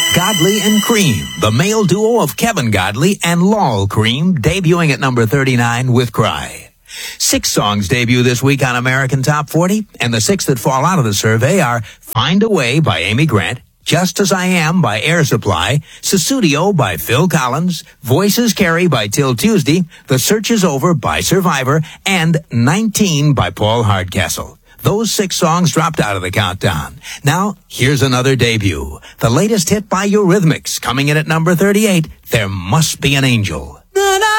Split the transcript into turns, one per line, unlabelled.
Godley and Cream, the male duo of Kevin Godley and Lol Cream, debuting at number 39 with Cry. 6 songs debut this week on American Top 40, and the 6 that fall out of the survey are Find a Way by Amy Grant, Just As I Am by Air Supply, Susudio by Phil Collins, Voices Carry by Till Tuesday, The Search Is Over by Survivor, and 19 by Paul Hardcastle. Those 6 songs dropped out of the countdown. Now, here's another debut. The latest hit by Eurythmics, coming in at number 38, There Must Be an Angel.